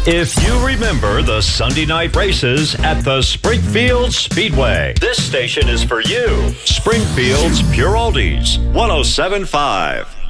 If you remember the Sunday night races at the Springfield Speedway, this station is for you. Springfield's Pure Oldies, 107.5.